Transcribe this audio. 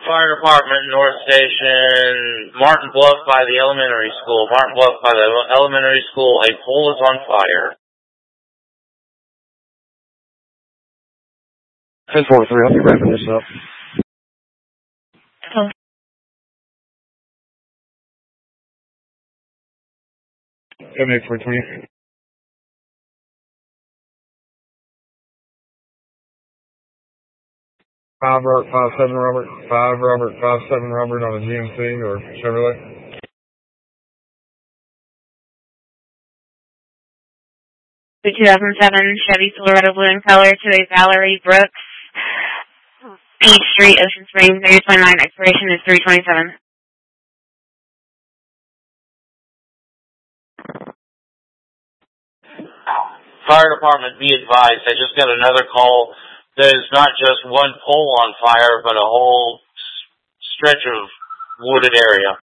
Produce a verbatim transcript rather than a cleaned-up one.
Fire Department, North Station, Martin Bluff by the elementary school. Martin Bluff by the elementary school, a pole is on fire. ten forty-three, I'll be wrapping this up. Oh. seven eight four twenty. Five Robert, five seven Robert, five Robert, five seven Robert on a G M C or Chevrolet. The two thousand seven Chevy Silverado blue in color to a Valerie Brooks, Peach Street, Ocean Springs, three twenty-nine. Expiration is three twenty-seven. Fire Department, be advised, I just got another call. There's not just one pole on fire, but a whole stretch of wooded area.